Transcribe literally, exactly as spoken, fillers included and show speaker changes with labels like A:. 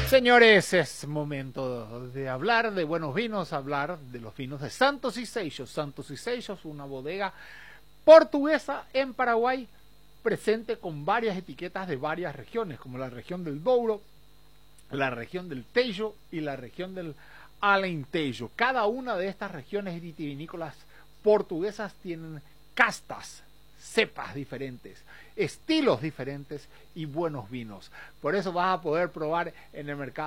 A: Señores, es momento de hablar de buenos vinos, hablar de los vinos de Santos y Seixos. Santos y Seixos, una bodega portuguesa en Paraguay, presente con varias etiquetas de varias regiones, como la región del Douro, la región del Tejo y la región del Alentejo. Cada una de estas regiones vitivinícolas portuguesas tienen castas, cepas diferentes, estilos diferentes y buenos vinos. Por eso vas a poder probar en el mercado